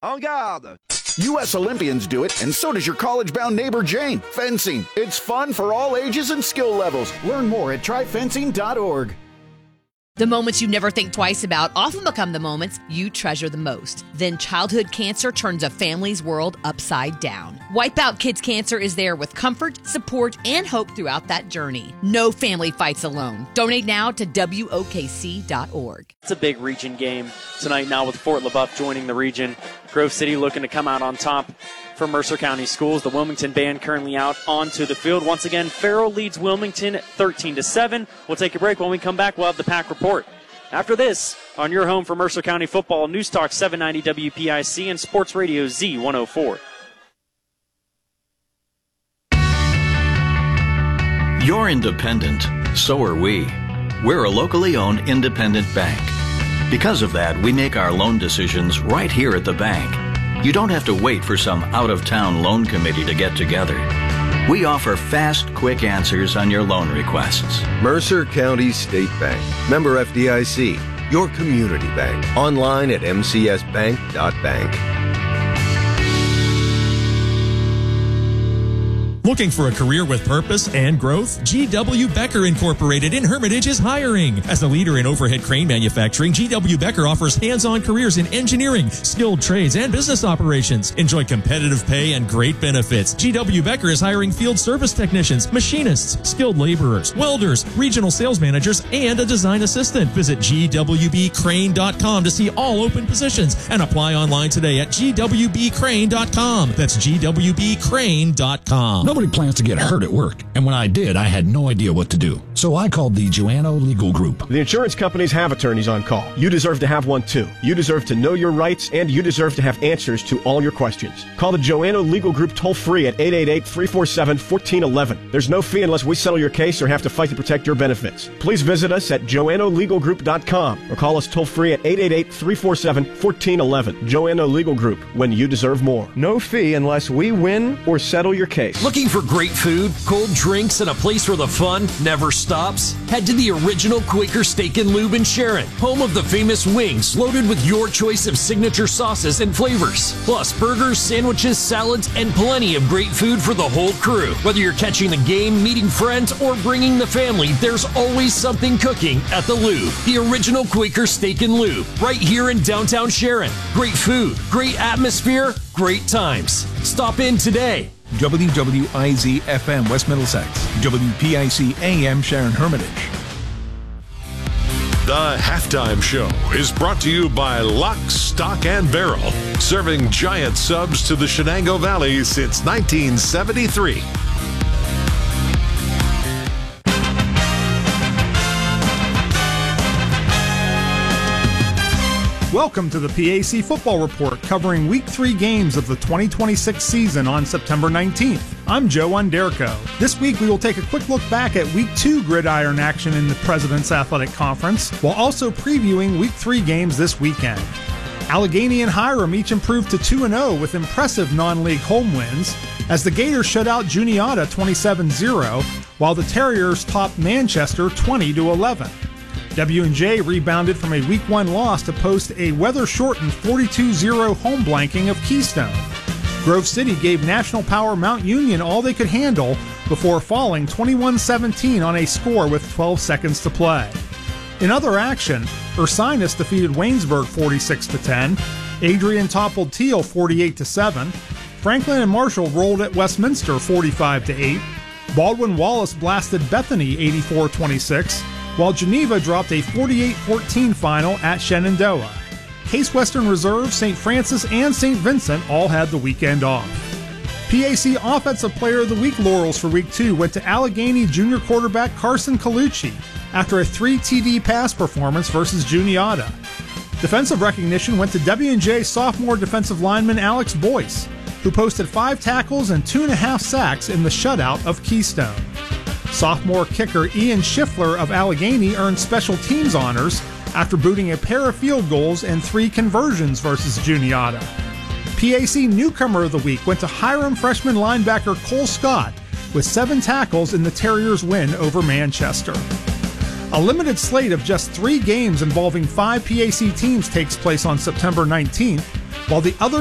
En garde! U.S. Olympians do it, and so does your college-bound neighbor Jane. Fencing. It's fun for all ages and skill levels. Learn more at tryfencing.org. The moments you never think twice about often become the moments you treasure the most. Then childhood cancer turns a family's world upside down. Wipeout Kids Cancer is there with comfort, support, and hope throughout that journey. No family fights alone. Donate now to WOKC.org. It's a big region game tonight now with Fort LaBeouf joining the region. Grove City looking to come out on top for Mercer County Schools. The Wilmington band currently out onto the field. Once again, Farrell leads Wilmington 13-7. We'll take a break. When we come back, we'll have the Pack Report. After this, on your home for Mercer County football, News Talk 790 WPIC and Sports Radio Z104. You're independent. So are we. We're a locally owned independent bank. Because of that, we make our loan decisions right here at the bank. You don't have to wait for some out-of-town loan committee to get together. We offer fast, quick answers on your loan requests. Mercer County State Bank. Member FDIC. Your community bank. Online at mcsbank.bank. Looking for a career with purpose and growth? G.W. Becker Incorporated in Hermitage is hiring. As a leader in overhead crane manufacturing, G.W. Becker offers hands-on careers in engineering, skilled trades, and business operations. Enjoy competitive pay and great benefits. G.W. Becker is hiring field service technicians, machinists, skilled laborers, welders, regional sales managers, and a design assistant. Visit gwbcrane.com to see all open positions and apply online today at gwbcrane.com. That's gwbcrane.com. Nobody plans to get hurt at work, and when I did, I had no idea what to do. So I called the Joanno Legal Group. The insurance companies have attorneys on call. You deserve to have one too. You deserve to know your rights, and you deserve to have answers to all your questions. Call the Joanno Legal Group toll-free at 888-347-1411. There's no fee unless we settle your case or have to fight to protect your benefits. Please visit us at joannolegalgroup.com or call us toll-free at 888-347-1411. Joanno Legal Group, when you deserve more. No fee unless we win or settle your case. Looking for great food, cold drinks, and a place where the fun never stops? Head to the original Quaker Steak and Lube in Sharon, home of the famous wings loaded with your choice of signature sauces and flavors. Plus burgers, sandwiches, salads, and plenty of great food for the whole crew. Whether you're catching the game, meeting friends, or bringing the family, there's always something cooking at the Lube. The original Quaker Steak and Lube, right here in downtown Sharon. Great food, great atmosphere, great times. Stop in today. WWIZ-FM West Middlesex, WPIC AM Sharon Hermitage. The Halftime Show is brought to you by Lock, Stock, and Barrel, serving giant subs to the Shenango Valley since 1973. Welcome to the PAC Football Report, covering Week 3 games of the 2026 season on September 19th. I'm Joe Underco. This week we will take a quick look back at Week 2 gridiron action in the President's Athletic Conference, while also previewing Week 3 games this weekend. Allegheny and Hiram each improved to 2-0 with impressive non-league home wins, as the Gators shut out Juniata 27-0, while the Terriers topped Manchester 20-11. W&J rebounded from a Week 1 loss to post a weather-shortened 42-0 home blanking of Keystone. Grove City gave National Power Mount Union all they could handle before falling 21-17 on a score with 12 seconds to play. In other action, Ursinus defeated Waynesburg 46-10, Adrian toppled Teal 48-7, Franklin and Marshall rolled at Westminster 45-8, Baldwin Wallace blasted Bethany 84-26, while Geneva dropped a 48-14 final at Shenandoah. Case Western Reserve, St. Francis, and St. Vincent all had the weekend off. PAC Offensive Player of the Week laurels for Week 2 went to Allegheny junior quarterback Carson Colucci after a 3-TD pass performance versus Juniata. Defensive recognition went to W&J sophomore defensive lineman Alex Boyce, who posted 5 tackles and 2.5 sacks in the shutout of Keystone. Sophomore kicker Ian Schiffler of Allegheny earned special teams honors after booting a pair of field goals and 3 conversions versus Juniata. PAC Newcomer of the Week went to Hiram freshman linebacker Cole Scott with 7 tackles in the Terriers' win over Manchester. A limited slate of just 3 games involving 5 PAC teams takes place on September 19th, while the other